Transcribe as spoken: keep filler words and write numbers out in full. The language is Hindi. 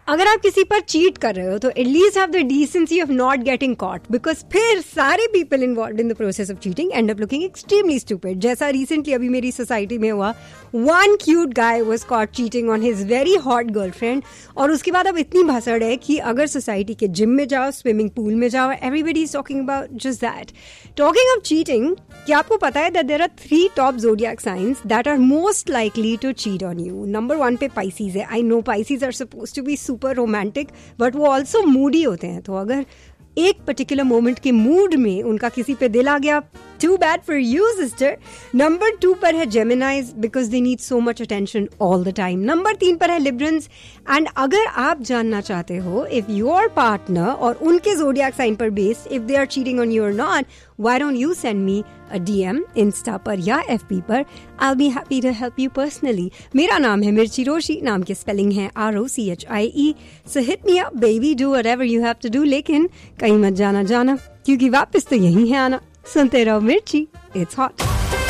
अगर आप किसी पर चीट कर रहे हो तो at least have the decency of not getting cot, because फिर सारे people involved in the process of cheating and up looking extremely stupid. जैसा रिसेंटली अभी मेरी सोसाइटी में हुआ, one cute guy was cot cheating on his very hot girlfriend. और उसके बाद अब इतनी भसड़ है कि अगर सोसाइटी के जिम में जाओ, स्विमिंग पूल में जाओ, everybody is talking about just that. Talking of cheating, क्या आपको पता है that there are three top zodiac science that are most likely to cheat on you. Number one पे पाइसीज है. I know Pisces are suppose to be super romantic, but वो ऑल्सो मूडी होते हैं. तो अगर एक पर्टिकुलर मोमेंट के मूड में उनका किसी पे दिल आ गया, to bad for you sister. Number two पर है जेमिनाइज, because they need so much attention all the time. Number तीन पर है लिब्रन्स. एंड अगर आप जानना चाहते हो इफ योर पार्टनर और उनके ज़ोडिएक साइन पर based if they are cheating on you और not, why don't you send me a DM Insta पर या एफबी पर. I will be happy to help you personally. मेरा नाम है मिर्ची रोशी, नाम की स्पेलिंग है R O C H I E. So hit me up baby, do whatever you have to do, लेकिन कहीं मत जाना जाना, क्योंकि वापस तो यही है आना. सुनते रहो मिर्ची, इट्स हॉट.